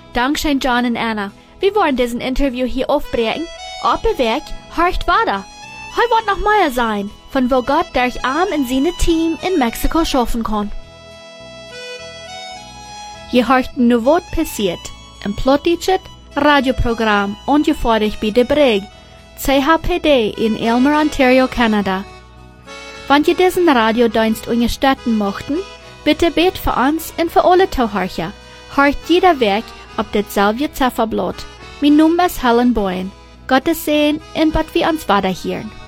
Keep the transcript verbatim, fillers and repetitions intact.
Dankeschön, John und Anna. Wir wollen diesen Interview hier aufbrechen. Auf dem Weg, hört weiter. Heute wird noch mehr sein, von wo Gott durch Arm in seine Team in Mexiko schaffen kann. Je hört nu wat passiert. Im plottichet Radioprogramm ungefährlich bei der Brig, C H P D in Aylmer, Ontario, Kanada. Wenn ihr diesen Radiodienst unterstützen möchten, bitte bet für uns und für alle Zuhörer. Hört jeder Weg auf dasselbe Zifferblatt. Mein Name ist Helen Boyen. Gottes Segen und Gott wir uns weiterhören.